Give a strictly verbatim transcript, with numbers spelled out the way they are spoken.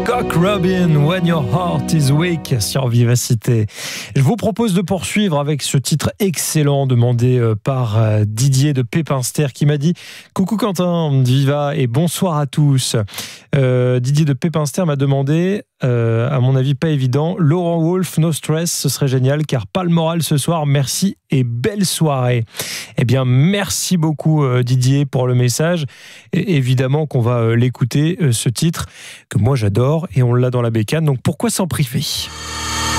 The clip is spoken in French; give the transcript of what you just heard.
Cock Robin, When Your Heart Is Weak sur Vivacité. Je vous propose de poursuivre avec ce titre excellent demandé par Didier de Pépinster qui m'a dit « Coucou Quentin, Viva et bonsoir à tous. Euh, » Didier de Pépinster m'a demandé, euh, à mon avis pas évident, Laurent Wolf, No Stress, ce serait génial car pas le moral ce soir, merci et belle soirée. Eh bien merci beaucoup Didier pour le message. Et évidemment qu'on va l'écouter, ce titre que moi j'adore et on l'a dans la bécane, donc pourquoi s'en priver ?